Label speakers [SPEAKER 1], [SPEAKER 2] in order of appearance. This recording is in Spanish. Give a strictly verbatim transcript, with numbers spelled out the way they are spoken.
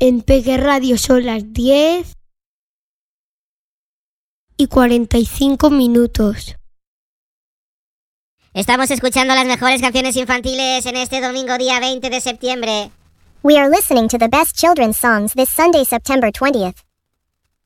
[SPEAKER 1] En Peque Radio son las diez y cuarenta y cinco minutos.
[SPEAKER 2] Estamos escuchando las mejores canciones infantiles en este domingo día veinte de septiembre.
[SPEAKER 3] We are listening to the best children's songs this Sunday, September twentieth.